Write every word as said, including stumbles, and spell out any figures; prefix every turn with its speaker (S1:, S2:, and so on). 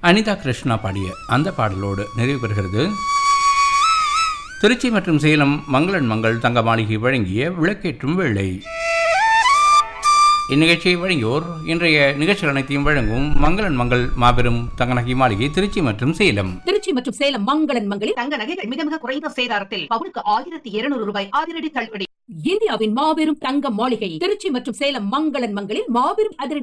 S1: அனிதா கிருஷ்ணா பாடிய அந்த பாடலோடு நிறைவு பெறுகிறது திருச்சி மற்றும் சேலம் மங்களன் மங்கள் தங்க மாளிகை வழங்கிய விளக்கேற்றும் வேளை. இந்நிகழ்ச்சியை வழங்கியோர் இன்றைய நிகழ்ச்சிகள் அனைத்தையும் வழங்கும் மங்களன் மங்கள் மாபெரும் தங்க நகை மாளிகை திருச்சி மற்றும் சேலம்.
S2: திருச்சி மற்றும் சேலம் மங்களன் மங்களில்
S3: தங்க நகைகள் மிக மிக குறைந்த சேதாரத்தில் பவுனுக்கு ஆயிரத்தி இருநூறு ரூபாய் அதிரடி தள்ளுபடி.
S2: இந்தியாவின் மாபெரும் தங்க மாளிகை திருச்சி மற்றும் சேலம் மங்களன் மங்களில் மாபெரும் அதிரடி